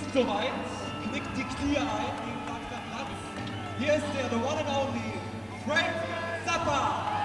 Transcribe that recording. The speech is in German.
soweit. Knickt die Knie ein, gegen Platz. Hier ist der, the one and only, Frank Zappa.